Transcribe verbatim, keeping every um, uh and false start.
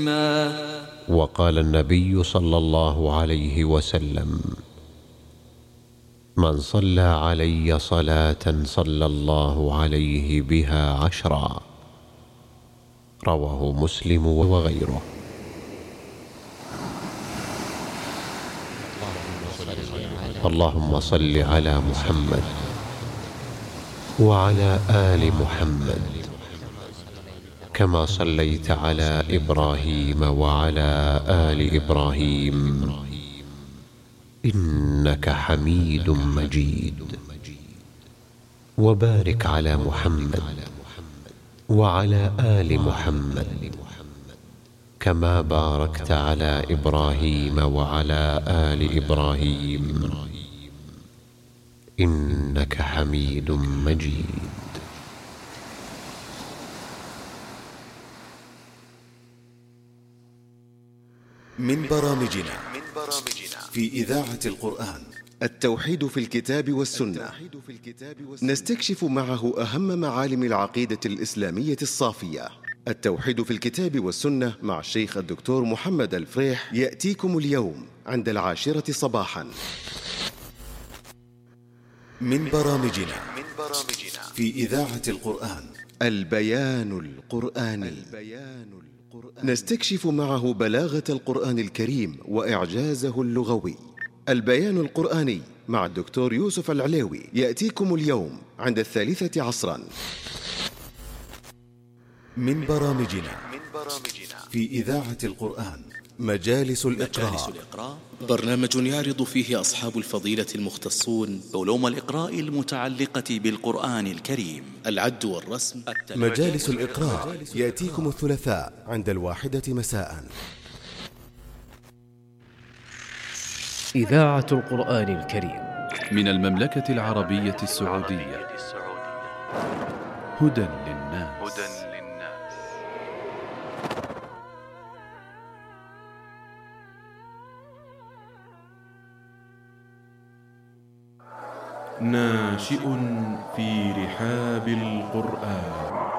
وقال النبي صلى الله عليه وسلم: من صلى علي صلاة صلى الله عليه بها عشرا. رواه مسلم وغيره. اللهم صل على محمد وعلى آل محمد كما صليت على إبراهيم وعلى آل إبراهيم إنك حميد مجيد. وبارك على محمد وعلى آل محمد كما باركت على إبراهيم وعلى آل إبراهيم إنك حميد مجيد. من برامجنا في إذاعة القرآن التوحيد في الكتاب والسنة، نستكشف معه أهم معالم العقيدة الإسلامية الصافية. التوحيد في الكتاب والسنة مع الشيخ الدكتور محمد الفريح يأتيكم اليوم عند العاشرة صباحا. من برامجنا في إذاعة القرآن البيان القرآني، نستكشف معه بلاغة القرآن الكريم وإعجازه اللغوي. البيان القرآني مع الدكتور يوسف العليوي يأتيكم اليوم عند الثالثة عصرا. من برامجنا في إذاعة القرآن مجالس الإقراء، برنامج يعرض فيه أصحاب الفضيلة المختصون علوم الإقراء المتعلقة بالقرآن الكريم، العد والرسم. مجالس الإقراء يأتيكم الثلاثاء عند الواحدة مساء. إذاعة القرآن الكريم من المملكة العربية السعودية. هدى للناس. ناشئ في رحاب القرآن.